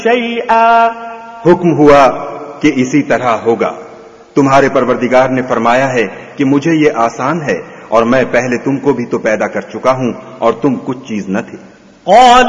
शैआ, हुक्म हुआ कि इसी तरह होगा। तुम्हारे परवरदिगार ने फरमाया है कि मुझे ये आसान है और मैं पहले तुमको भी तो पैदा कर चुका हूं और तुम कुछ चीज न थे। قال